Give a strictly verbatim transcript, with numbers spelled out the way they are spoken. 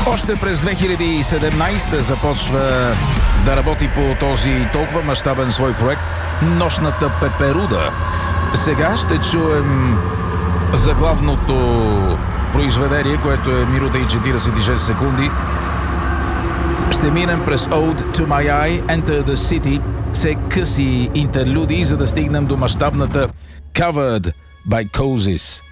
Още през две хиляди и седемнадесета започва да работи по този толкова мащабен свой проект Нощната пеперуда. Сега ще чуем заглавното произведение, което е минута и четиридесет и шест секунди. Ще минем през Ode to My Eye, Enter the City, все къси интерлюдии, за да стигнем до мащабната Covered by Cozies.